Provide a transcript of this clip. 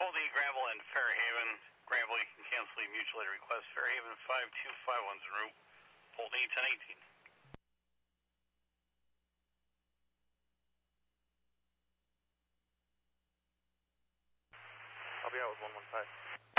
Holding Granville and Fairhaven. Granville, you can cancel your mutual aid request. Fairhaven 5251's en route. Holding 1018. I'll be out with 115.